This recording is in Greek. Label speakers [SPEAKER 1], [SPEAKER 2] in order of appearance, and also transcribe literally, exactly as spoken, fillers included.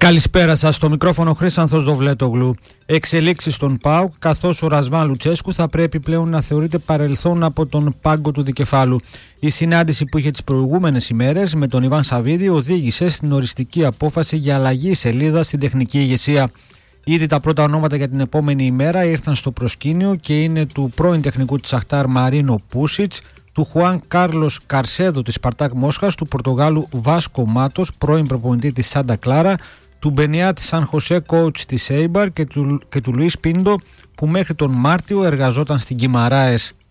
[SPEAKER 1] Καλησπέρα σας, στο μικρόφωνο Χρήσανθος Δοβλέτογλου. Εξελίξεις στον ΠΑΟΚ, καθώς ο Ρασβάν Λουτσέσκου θα πρέπει πλέον να θεωρείται παρελθόν από τον πάγκο του δικεφάλου. Η συνάντηση που είχε τις προηγούμενες ημέρες με τον Ιβάν Σαββίδη οδήγησε στην οριστική απόφαση για αλλαγή σελίδα στην τεχνική ηγεσία. Ήδη τα πρώτα ονόματα για την επόμενη ημέρα ήρθαν στο προσκήνιο και είναι του πρώην τεχνικού της Σαχτάρ Μαρίνο Πούσιτς, του Χουάν Κάρλος Καρσέδο της Σπαρτάκ Μόσχας, του Πορτογάλου Βάσκο Μάτος, πρώην προπονητή της Σάντα Κλάρα, του Μπενιά της Σαν Χωσέ, coach της Έιμπαρ, και του, και του Λουίς Πίντο, που μέχρι τον Μάρτιο εργαζόταν στην Γκιμαράες.